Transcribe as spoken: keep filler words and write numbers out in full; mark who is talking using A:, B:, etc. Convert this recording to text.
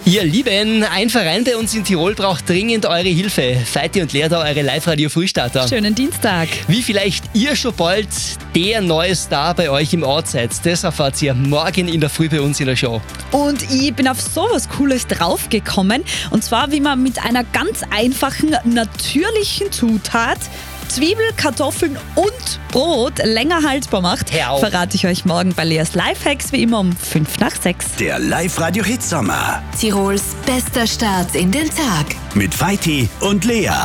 A: Ihr Lieben, ein Verein bei uns in Tirol braucht dringend eure Hilfe. Feiti und Lea da, eure Live-Radio-Frühstarter.
B: Schönen Dienstag.
A: Wie vielleicht ihr schon bald der neue Star bei euch im Ort seid, das erfahrt ihr morgen in der Früh bei uns in der Show.
B: Und ich bin auf sowas Cooles draufgekommen. Und zwar, wie man mit einer ganz einfachen, natürlichen Zutat Zwiebel, Kartoffeln und Brot länger haltbar macht,
A: Hör auf.
B: verrate ich euch morgen bei Leas Lifehacks, wie immer um fünf nach sechs.
C: Der Live-Radio-Hit-Sommer
D: Tirols bester Start in den Tag.
C: mit Feiti und Lea.